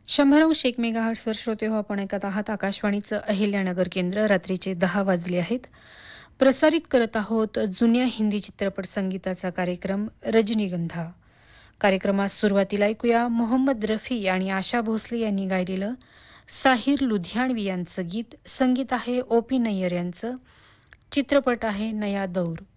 100 मेगाहर्ट्झवर श्रोते हो आपण ऐकत आहात आकाशवाणीचं अहिल्यानगर केंद्र. रात्रीचे 10 वाजले आहेत. प्रसारित करत आहोत जुन्या हिंदी चित्रपट संगीताचा कार्यक्रम रजनीगंधा. कार्यक्रमात सुरुवातीला ऐकूया मोहम्मद रफी आणि आशा भोसले यांनी गायलेलं साहिर लुधियानवी यांचं गीत. संगीत आहे ओ पी नय्यर यांचं. चित्रपट आहे नया दौर.